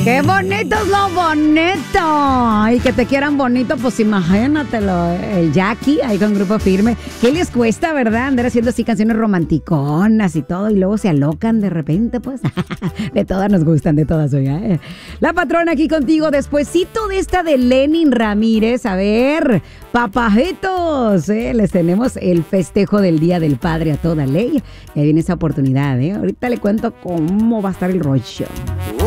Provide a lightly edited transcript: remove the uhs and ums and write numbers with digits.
¡Qué bonito es lo bonito! Y que te quieran bonito, pues imagínatelo. El Jackie, ahí con Grupo Firme. ¿Qué les cuesta, verdad? Andar haciendo así canciones romanticonas y todo, y luego se alocan de repente, pues. De todas nos gustan, de todas, oiga. La patrona aquí contigo, despuesito de esta de Lenin Ramírez. A ver, papajitos, les tenemos el festejo del Día del Padre a toda ley. Y ahí viene esa oportunidad, Ahorita le cuento cómo va a estar el rollo.